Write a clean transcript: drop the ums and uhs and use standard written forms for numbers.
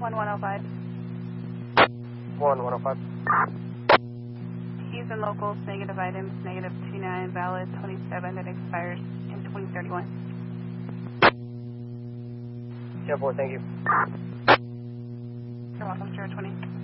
1105. 1105. He's in locals, negative items, negative 29, valid 27 that expires in 2031. 10-4, thank you. You're welcome, 020.